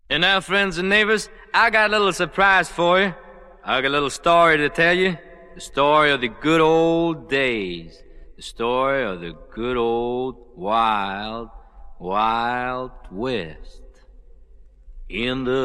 And now, friends and neighbors, I got a little surprise for you. I got a little story to tell you. The story of the good old days. The story of the good old wild, wild west. In the